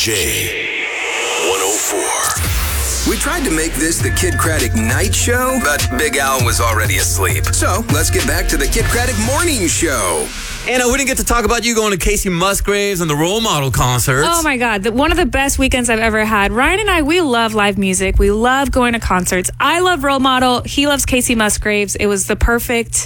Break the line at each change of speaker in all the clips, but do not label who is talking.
J104. We tried to make this the Kid Craddock Night Show, but Big Al was already asleep. So let's get back to the Kid Craddock Morning Show.
Anna, we didn't get to talk about you going to Casey Musgraves and the Role Model concerts.
Oh my God, one of the best weekends I've ever had. Ryan and I, we love live music. We love going to concerts. I love Role Model. He loves Casey Musgraves. It was the perfect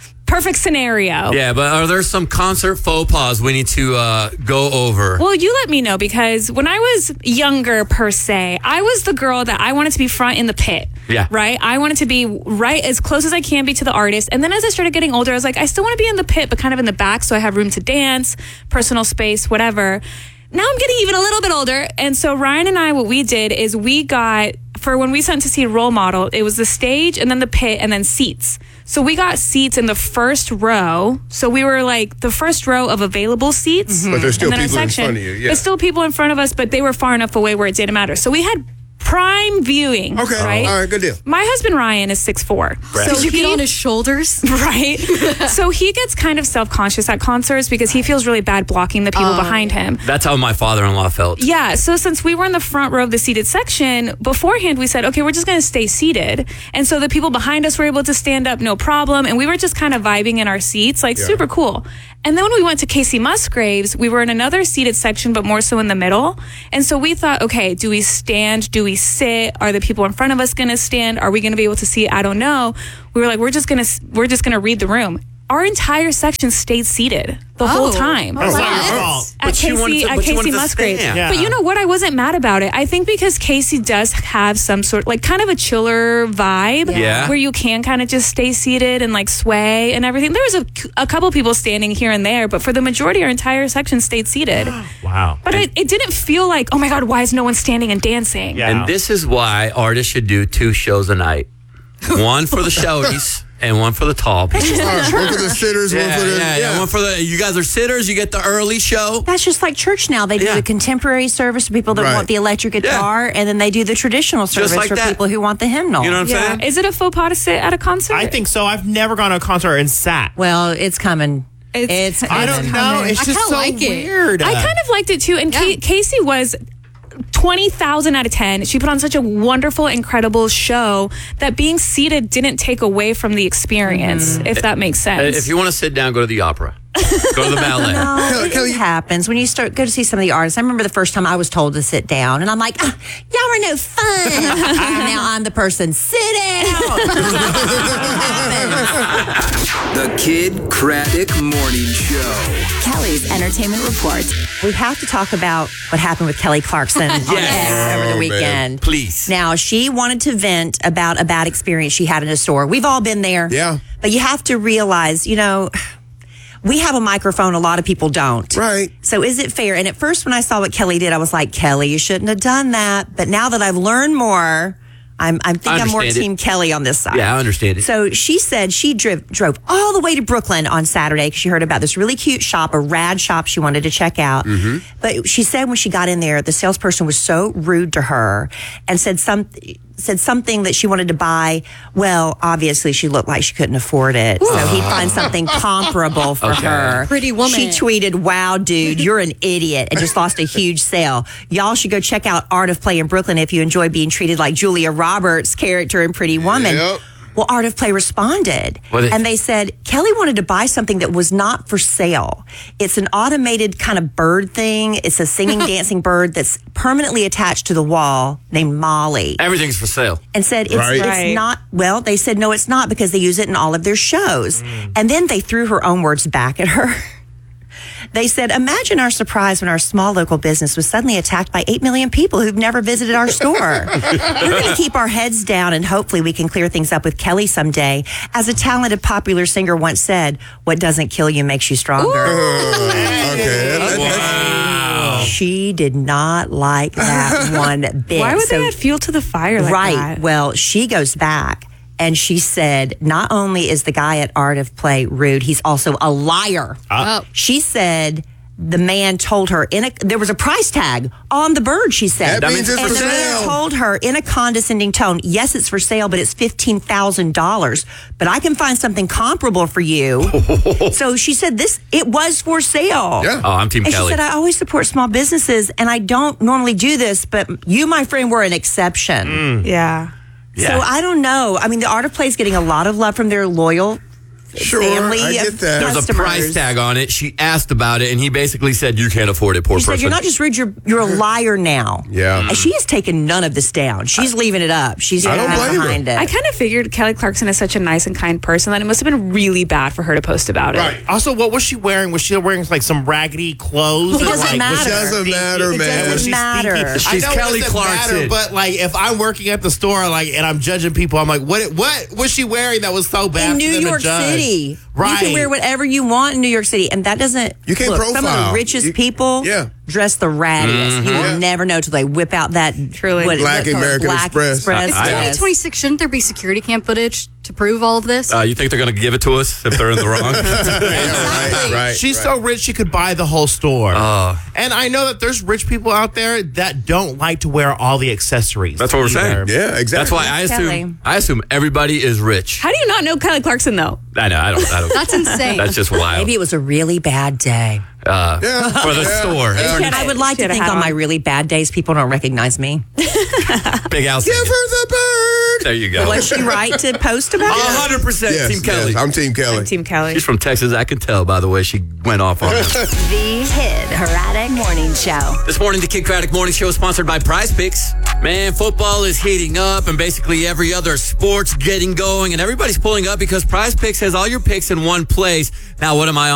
scenario.
Yeah, but are there some concert faux pas we need to go over?
Well, you let me know, because when I was younger, per se, I was the girl that I wanted to be front in the pit.
Yeah.
Right? I wanted to be right as close as I can be to the artist. And then as I started getting older, I was like, I still want to be in the pit, but kind of in the back, so I have room to dance, personal space, whatever. Now I'm getting even a little bit older. And so Ryan and I, what we did is we got, for when we went to see Role Model, it was the stage and then the pit and then seats. So we got seats in the first row. So we were like the first row of available seats.
But there's still
and then
people
our
in
section,
front of you. Yeah.
there's still people in front of us, but they were far enough away where it didn't matter. So we had prime viewing.
Okay.
Right?
All right. Good deal.
My husband Ryan is 6'4".
Right.
Did you get on his shoulders?
Right. So he gets kind of self-conscious at concerts because he feels really bad blocking the people behind him.
That's how my father-in-law felt.
Yeah. So since we were in the front row of the seated section, beforehand we said, okay, we're just going to stay seated. And so the people behind us were able to stand up, no problem. And we were just kind of vibing in our seats, like super cool. And then when we went to Casey Musgraves, we were in another seated section, but more so in the middle. And so we thought, okay, do we stand? Do we sit? Are the people in front of us going to stand? Are we going to be able to see? I don't know. We were like, we're just going to read the room. Our entire section stayed seated the whole time. At Casey Musgraves.
Yeah.
But you know what? I wasn't mad about it. I think because Casey does have some sort, like kind of a chiller vibe,
Yeah.
where you can kind of just stay seated and like sway and everything. There was a couple people standing here and there, but for the majority, our entire section stayed seated.
Wow.
But it didn't feel like, oh my God, why is no one standing and dancing?
Yeah.
And this is why artists should do 2 shows a night. One for the shouties and one for the tall people.
All right, one for the sitters, one for the...
One for the, you guys are sitters, you get the early show.
That's just like church now. They do the contemporary service for people that
Right.
want the electric guitar, and then they do the traditional service
like
for
that.
people who want the hymnal.
You know what I'm saying?
Is it a faux pas to sit at a concert?
I think so. I've never gone to a concert and sat.
Well, it's coming.
It's
I don't know. It's
I
just
kinda
so
like it.
weird.
I kind of liked it too. And Casey was 20,000 out of 10. She put on such a wonderful, incredible show that being seated didn't take away from the experience, if that makes sense.
If you want to sit down, go to the opera. Go to the ballet.
No, it happens when you go to see some of the artists. I remember the first time I was told to sit down, and I'm like, y'all are no fun. And now I'm the person, sit down.
The Kid Craddock Morning Show.
Kelly's Entertainment Report.
We have to talk about what happened with Kelly Clarkson on X over the
Oh,
weekend.
man.
Please.
Now, she wanted to vent about a bad experience she had in a store. We've all been there.
Yeah.
But you have to realize, we have a microphone. A lot of people don't.
Right.
So is it fair? And at first when I saw what Kelly did, I was like, Kelly, you shouldn't have done that. But now that I've learned more, I'm more
understand
Team
it.
Kelly on this side.
Yeah, I understand it.
So she said she drove all the way to Brooklyn on Saturday because she heard about this really cute shop, a rad shop she wanted to check out.
Mm-hmm.
But she said when she got in there, the salesperson was so rude to her and said something that she wanted to buy. Well, obviously she looked like she couldn't afford it. So he'd find something comparable for her.
Pretty woman.
She tweeted, wow, dude, you're an idiot, and just lost a huge sale. Y'all should go check out Art of Play in Brooklyn if you enjoy being treated like Julia Roberts' character in Pretty Woman.
Yep.
Well, Art of Play responded, and they said, Kelly wanted to buy something that was not for sale. It's an automated kind of bird thing. It's a singing, dancing bird that's permanently attached to the wall named Molly.
Everything's for sale.
And said, it's
Right.
not, well, they said, no, it's not because they use it in all of their shows. And then they threw her own words back at her. They said, imagine our surprise when our small local business was suddenly attacked by 8 million people who've never visited our store. We're going to keep our heads down and hopefully we can clear things up with Kelly someday. As a talented popular singer once said, what doesn't kill you makes you stronger.
Okay.
Wow.
She did not like that one bit.
Why would they add fuel to the fire like
right.
that?
Well, she goes back and she said, not only is the guy at Art of Play rude, he's also a liar. She said the man told her there was a price tag on the bird, she said.
That means it's
and
for
the man
sale.
told her in a condescending tone, yes, it's for sale, but it's $15,000. But I can find something comparable for you. So she said it was for sale.
Yeah.
Oh, I'm Team
And
Kelly.
she said, I always support small businesses, and I don't normally do this, but you, my friend, were an exception.
Yeah.
So I don't know. I mean, the Art of Play is getting a lot of love from their loyal
Sure,
family
I get
of
that.
There's a
customers.
price tag on it. She asked about it, and he basically said, "You can't afford it, poor
She
person."
said, you're not just rude, you're a liar now.
Yeah.
And she has taken none of this down. She's leaving it up. She's
I don't blame her.
behind it.
I kind of figured Kelly Clarkson is such a nice and kind person that it must have been really bad for her to post about it.
Right. Also, what was she wearing? Was she wearing like some raggedy clothes?
It
or,
doesn't
like,
matter.
was she
It doesn't
stinky?
matter,
It
man.
doesn't
Was she
matter.
stinky?
She's
I know
Kelly
it doesn't
Clarkson.
matter, but like if I'm working at the store, like and I'm judging people, I'm like, what was she wearing that was so bad
in
for
New
them
York
to judge?
City.
Right.
You can wear whatever you want in New York City, and that doesn't.
You can't
look, Some of
profile.
the richest
You-
people
yeah.
dress the rattiest. You will
Yeah.
never know till they whip out that
Truly.
Black
what
American
Black
Express.
Express.
I-
yes.
2026, shouldn't there be security cam footage to prove all of this?
You think they're going to give it to us if they're in the wrong?
Right.
She's so rich she could buy the whole store. And I know that there's rich people out there that don't like to wear all the accessories.
That's what we're saying.
Yeah, exactly.
That's why I assume everybody is rich.
How do you not know Kelly Clarkson though?
I know. I don't.
That's insane.
That's just wild.
Maybe it was a really bad day.
Yeah.
For the store.
And I would like
She
to
had a
think
hat
on
on.
my really bad days, people don't recognize me.
Big Al.
Give her the bird.
There you go.
Was she right to post about it?
100%
Yes,
Team Kelly.
yes, I'm Team Kelly.
Team Kelly.
She's from Texas. I can tell by the way she went off on him.
The Kid Craddock Morning Show.
This morning, the Kid Craddock Morning Show is sponsored by Prize Picks. Man, football is heating up, and basically every other sport's getting going, and everybody's pulling up because Prize Picks has all your picks in one place. Now, what am I on?